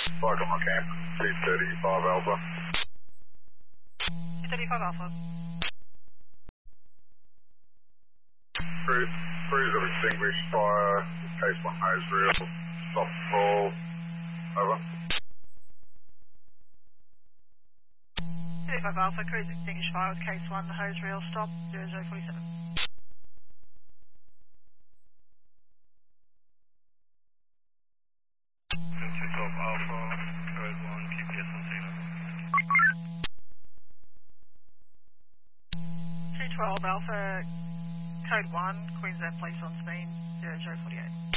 Welcome on camp, 235 Alpha. 235 Alpha. Crews have extinguished fire, case 1 hose reel, stop call, over. 235 Alpha, crews extinguished fire with case 1, hose reel, stop, 0047. Alpha, code 1, GPS on scene. 212 Alpha, code 1, Queensland Police on scene, 0048.